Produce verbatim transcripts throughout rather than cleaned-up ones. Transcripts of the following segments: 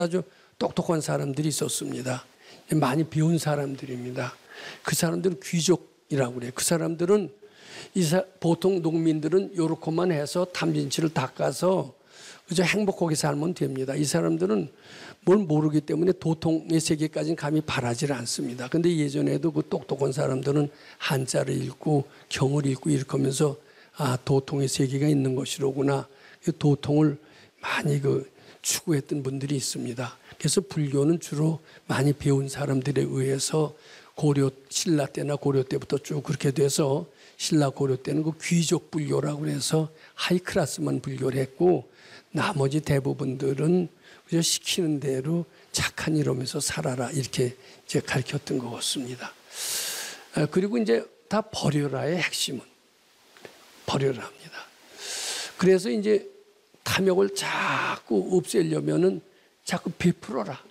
아주 똑똑한 사람들이 있었습니다. 많이 배운 사람들입니다. 그 사람들은 귀족이라고 그래요. 그 사람들은 이 사, 보통 농민들은 요렇게만 해서 탐진치를 닦아서 그저 행복하게 살면 됩니다. 이 사람들은 뭘 모르기 때문에 도통의 세계까지는 감히 바라질 않습니다. 근데 예전에도 그 똑똑한 사람들은 한자를 읽고 경을 읽고 이렇게 하면서 아, 도통의 세계가 있는 것이로구나. 도통을 많이 그 추구했던 분들이 있습니다. 그래서 불교는 주로 많이 배운 사람들에 의해서 고려, 신라 때나 고려 때부터 쭉 그렇게 돼서 신라 고려 때는 그 귀족 불교라고 해서 하이클래스만 불교를 했고 나머지 대부분들은 그저 시키는 대로 착한 이러면서 살아라 이렇게 이제 가르쳤던 것 같습니다. 그리고 이제 다 버려라의 핵심은 버려라 합니다. 그래서 이제 탐욕을 자꾸 없애려면은 자꾸 베풀어라.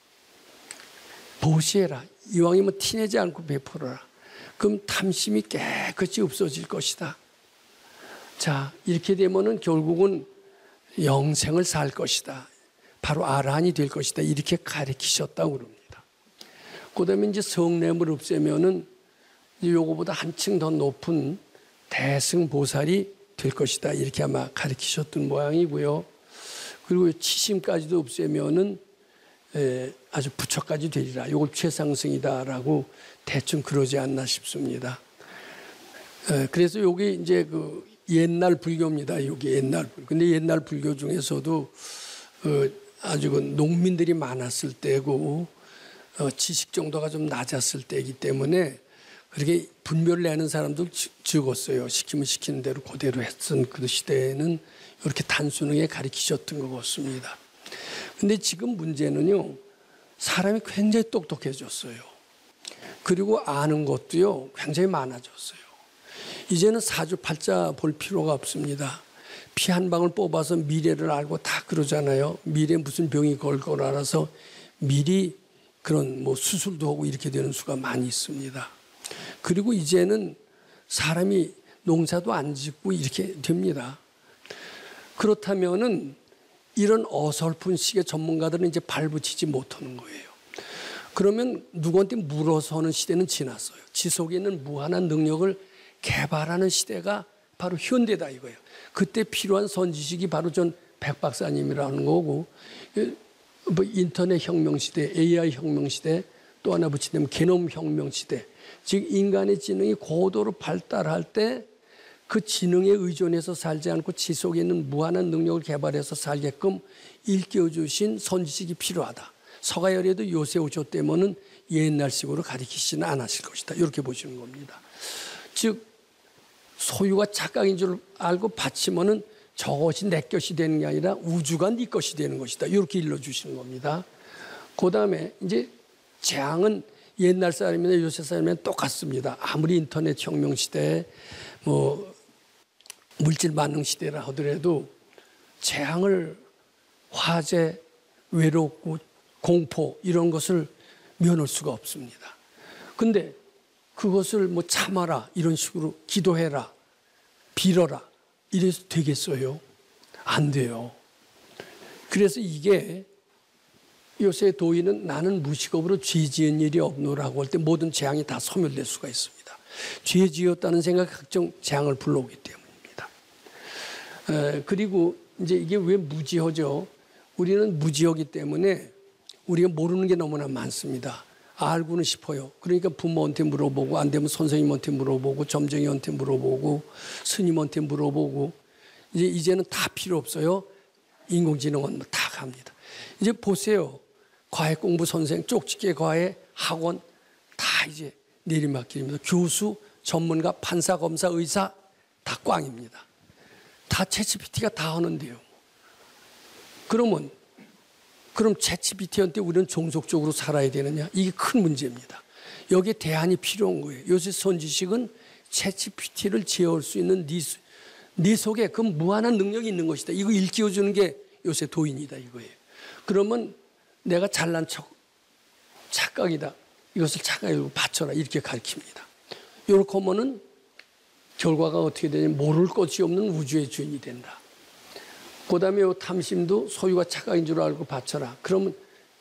보시해라. 이왕이면 티내지 않고 베풀어라. 그럼 탐심이 깨끗이 없어질 것이다. 자, 이렇게 되면은 결국은 영생을 살 것이다. 바로 아라한이 될 것이다. 이렇게 가르치셨다고 그럽니다. 그 다음에 이제 성냄을 없애면은 요거보다 한층 더 높은 대승보살이 될 것이다. 이렇게 아마 가르치셨던 모양이고요. 그리고 치심까지도 없애면은 에, 아주 부처까지 되리라. 이걸 최상승이다라고 대충 그러지 않나 싶습니다. 에, 그래서 여기 이제 그 옛날 불교입니다. 여기 옛날 불교. 근데 옛날 불교 중에서도 어, 아주 그 농민들이 많았을 때고 어, 지식 정도가 좀 낮았을 때이기 때문에 그렇게 분별을 내는 사람도 적었어요. 시키면 시키는 대로 그대로 했던 그 시대에는 이렇게 단순하게 가르치셨던 것 같습니다. 근데 지금 문제는요, 사람이 굉장히 똑똑해졌어요. 그리고 아는 것도요, 굉장히 많아졌어요. 이제는 사주팔자 볼 필요가 없습니다. 피 한 방울 뽑아서 미래를 알고 다 그러잖아요. 미래에 무슨 병이 걸 걸 알아서 미리 그런 뭐 수술도 하고 이렇게 되는 수가 많이 있습니다. 그리고 이제는 사람이 농사도 안 짓고 이렇게 됩니다. 그렇다면은 이런 어설픈 식의 전문가들은 이제 발붙이지 못하는 거예요. 그러면 누구한테 물어서 하는 시대는 지났어요. 지속에 있는 무한한 능력을 개발하는 시대가 바로 현대다 이거예요. 그때 필요한 선지식이 바로 전 백 박사님이라는 거고, 뭐 인터넷 혁명 시대, 에이아이 혁명 시대, 또 하나 붙이면 게놈 혁명 시대. 즉 인간의 지능이 고도로 발달할 때 그 지능에 의존해서 살지 않고 지속에 있는 무한한 능력을 개발해서 살게끔 일깨워주신 선지식이 필요하다. 서가열에도 요새오조 때문은 옛날식으로 가르치지는 않았을 것이다. 이렇게 보시는 겁니다. 즉 소유가 착각인 줄 알고 바치면은 저것이 내 것이 되는 게 아니라 우주가 네 것이 되는 것이다. 이렇게 일러주시는 겁니다. 그 다음에 이제 재앙은 옛날 사람이나 요새 사람이나 똑같습니다. 아무리 인터넷 혁명 시대, 뭐 물질 반응 시대라 하더라도 재앙을 화재, 외롭고 공포 이런 것을 면할 수가 없습니다. 근데 그것을 뭐 참아라 이런 식으로 기도해라, 빌어라 이래서 되겠어요? 안 돼요. 그래서 이게 요새 도인은 나는 무식업으로 죄 지은 일이 없노라고 할 때 모든 재앙이 다 소멸될 수가 있습니다. 죄 지었다는 생각이 각종 재앙을 불러오기 때문입니다. 에, 그리고 이제 이게 왜 무지하죠? 우리는 무지하기 때문에 우리가 모르는 게 너무나 많습니다. 알고는 싶어요. 그러니까 부모한테 물어보고 안 되면 선생님한테 물어보고 점쟁이한테 물어보고 스님한테 물어보고 이제 이제는 다 필요 없어요. 인공지능은 다 갑니다. 이제 보세요. 과외 공부 선생, 쪽집게 과외 학원 다 이제 내리막길입니다. 교수, 전문가, 판사, 검사, 의사 다 꽝입니다. 다 챗지피티가 다 하는데요. 그러면 그럼 챗지피티한테 우리는 종속적으로 살아야 되느냐? 이게 큰 문제입니다. 여기에 대안이 필요한 거예요. 요새 선지식은 챗지피티를 제어할 수 있는 네, 네 속에 그 무한한 능력이 있는 것이다. 이거 일깨워주는 게 요새 도인이다 이거예요. 그러면 내가 잘난 척, 착각이다. 이것을 착각으로 바쳐라. 이렇게 가르칩니다. 이렇게 하면은 결과가 어떻게 되냐면 모를 것이 없는 우주의 주인이 된다. 그 다음에 탐심도 소유가 착각인 줄 알고 바쳐라. 그러면